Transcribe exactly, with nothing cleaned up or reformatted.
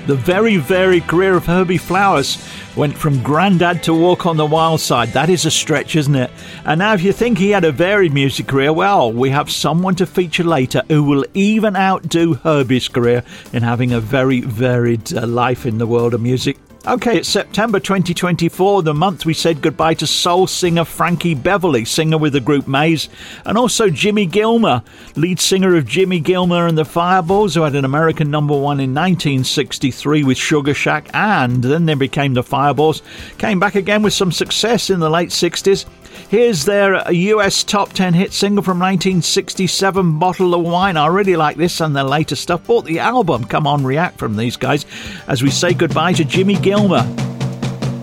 The very varied career of Herbie Flowers went from Grandad to Walk on the Wild Side. That is a stretch, isn't it? And now if you think he had a varied music career, well, we have someone to feature later who will even outdo Herbie's career in having a very varied uh, life in the world of music. Okay, it's September twenty twenty-four, the month we said goodbye to soul singer Frankie Beverly, singer with the group Maze, and also Jimmy Gilmer, lead singer of Jimmy Gilmer and the Fireballs, who had an American number one in nineteen sixty-three with Sugar Shack, and then they became the Fireballs, came back again with some success in the late sixties. Here's their U S top ten hit single from nineteen sixty-seven, Bottle of Wine. I really like this and their later stuff. Bought the album Come On React from these guys as we say goodbye to Jimmy Gilmer.